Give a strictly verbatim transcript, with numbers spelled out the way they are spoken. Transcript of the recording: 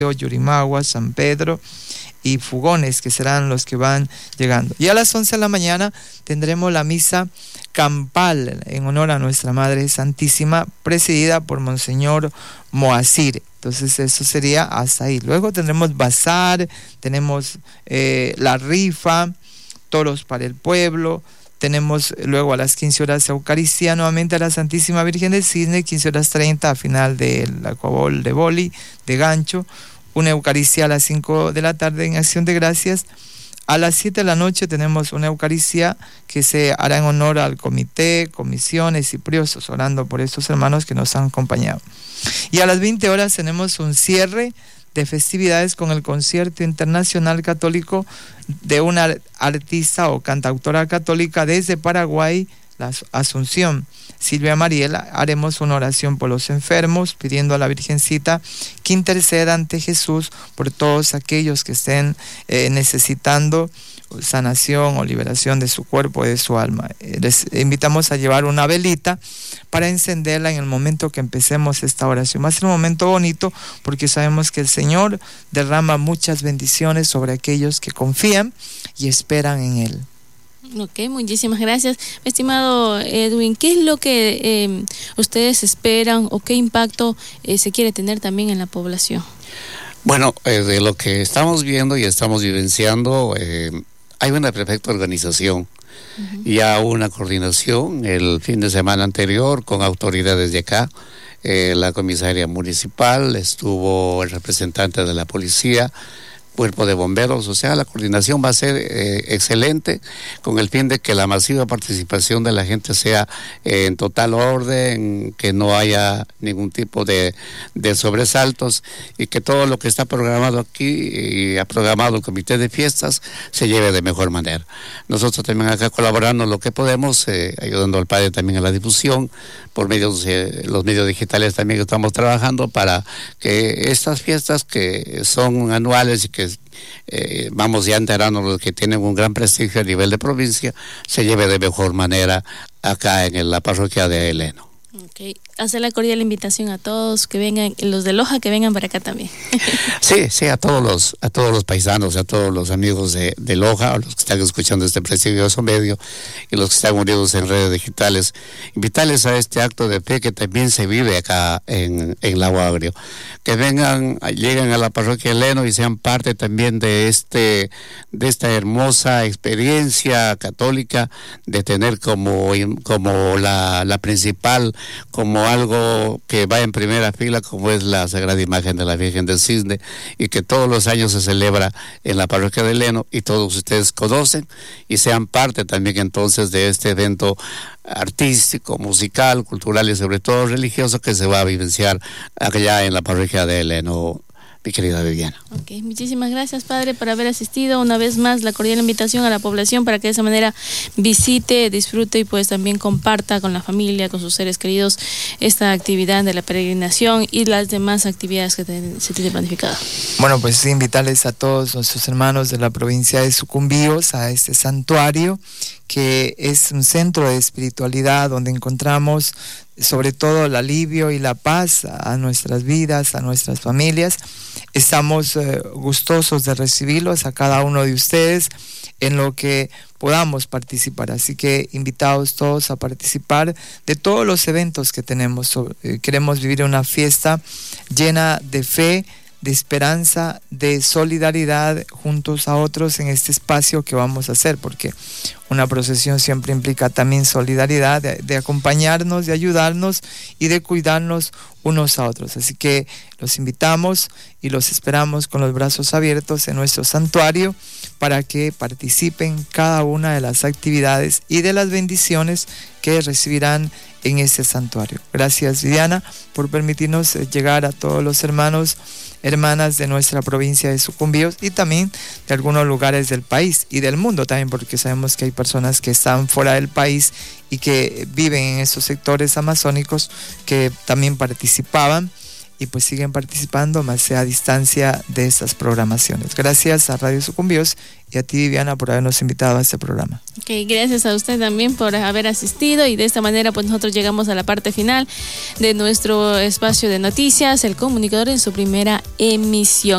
Yurimagua, San Pedro y Fugones, que serán los que van llegando. Y a las once de la mañana tendremos la misa campal en honor a nuestra Madre Santísima, presidida por Monseñor Moacir. Entonces eso sería hasta ahí. Luego tendremos bazar, tenemos eh, la rifa, toros para el pueblo. Tenemos luego a las quince horas Eucaristía nuevamente a la Santísima Virgen del Cisne, quince horas treinta a final del Aquabol de Boli, de Gancho. Una Eucaristía a las cinco de la tarde en Acción de Gracias. A las siete de la noche tenemos una Eucaristía que se hará en honor al comité, comisiones y priosos, orando por estos hermanos que nos han acompañado. Y a las veinte horas tenemos un cierre de festividades con el concierto internacional católico de una artista o cantautora católica desde Paraguay, la Asunción, Silvia Mariela. Haremos una oración por los enfermos, pidiendo a la Virgencita que interceda ante Jesús por todos aquellos que estén eh, necesitando sanación o liberación de su cuerpo y de su alma. Les invitamos a llevar una velita para encenderla en el momento que empecemos esta oración. Va a ser un momento bonito porque sabemos que el Señor derrama muchas bendiciones sobre aquellos que confían y esperan en Él. Ok, muchísimas gracias. Estimado Edwin, ¿qué es lo que eh, ustedes esperan o qué impacto eh, se quiere tener también en la población? Bueno, eh, de lo que estamos viendo y estamos vivenciando, eh, hay una perfecta organización. Uh-huh. Ya una coordinación el fin de semana anterior con autoridades de acá, eh, la comisaría municipal, estuvo el representante de la policía, cuerpo de bomberos, o sea, la coordinación va a ser eh, excelente, con el fin de que la masiva participación de la gente sea eh, en total orden, que no haya ningún tipo de, de sobresaltos y que todo lo que está programado aquí y ha programado el comité de fiestas se lleve de mejor manera. Nosotros también acá colaborando lo que podemos, eh, ayudando al padre también a la difusión, por medios de los medios digitales también estamos trabajando para que estas fiestas que son anuales y que Eh, vamos ya enterándonos que tienen un gran prestigio a nivel de provincia, se lleve de mejor manera acá en la parroquia de Heleno. Okay. Hacer la cordial invitación a todos que vengan, los de Loja que vengan para acá también. Sí, sí, a todos los, a todos los paisanos, a todos los amigos de, de Loja, a los que están escuchando este prestigioso medio y los que están unidos en redes digitales, invitarles a este acto de fe que también se vive acá en, en Lago Agrio. Que vengan, lleguen a la parroquia Heleno y sean parte también de este, de esta hermosa experiencia católica de tener como, como la, la principal, como algo que va en primera fila, como es la Sagrada Imagen de la Virgen del Cisne, y que todos los años se celebra en la parroquia de Heleno, y todos ustedes conocen y sean parte también entonces de este evento artístico, musical, cultural y sobre todo religioso que se va a vivenciar allá en la parroquia de Heleno, mi querida Viviana. Ok, muchísimas gracias, padre, por haber asistido. Una vez más, la cordial invitación a la población para que de esa manera visite, disfrute y pues también comparta con la familia, con sus seres queridos, esta actividad de la peregrinación y las demás actividades que te, se tienen planificadas. Bueno, pues invitarles a todos nuestros hermanos de la provincia de Sucumbíos a este santuario, que es un centro de espiritualidad donde encontramos sobre todo el alivio y la paz a nuestras vidas, a nuestras familias. Estamos eh, gustosos de recibirlos a cada uno de ustedes en lo que podamos participar, así que invitados todos a participar de todos los eventos que tenemos. Eh, queremos vivir una fiesta llena de fe, de esperanza, de solidaridad juntos a otros en este espacio que vamos a hacer, porque una procesión siempre implica también solidaridad, de, de acompañarnos, de ayudarnos y de cuidarnos unos a otros. Así que los invitamos y los esperamos con los brazos abiertos en nuestro santuario para que participen cada una de las actividades y de las bendiciones que recibirán en este santuario. Gracias, Viviana, por permitirnos llegar a todos los hermanos, hermanas de nuestra provincia de Sucumbíos y también de algunos lugares del país y del mundo también, porque sabemos que hay personas que están fuera del país y que viven en estos sectores amazónicos que también participaban y pues siguen participando, más sea a distancia, de estas programaciones. Gracias a Radio Sucumbíos y a ti, Viviana, por habernos invitado a este programa. Ok, gracias a usted también por haber asistido, y de esta manera pues nosotros llegamos a la parte final de nuestro espacio de noticias, El Comunicador, en su primera emisión.